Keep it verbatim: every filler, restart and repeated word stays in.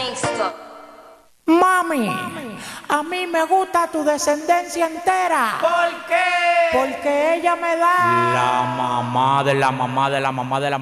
Mixto. Mami, a mí me gusta tu descendencia entera. ¿Por qué? Porque ella me da La mamá de la mamá de la mamá de la